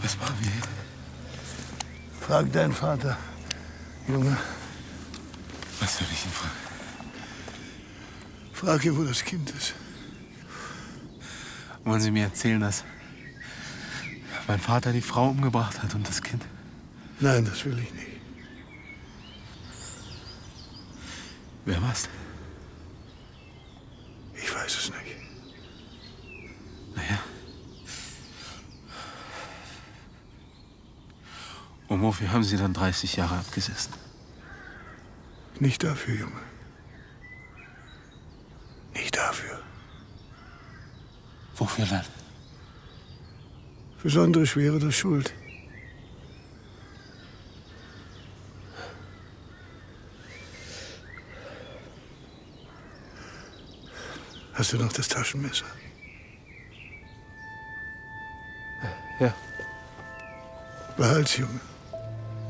Das war wie. Frag deinen Vater, Junge. Was soll ich ihn fragen? Frag ihn, wo das Kind ist. Wollen Sie mir erzählen, dass mein Vater die Frau umgebracht hat und das Kind? Nein, das will ich nicht. Wer war's? Ich weiß es nicht. Naja. Und wofür haben Sie dann 30 Jahre abgesessen? Nicht dafür, Junge. Nicht dafür. Wofür dann? Besondere Schwere der Schuld. Hast du noch das Taschenmesser? Ja. Behalt's, Junge.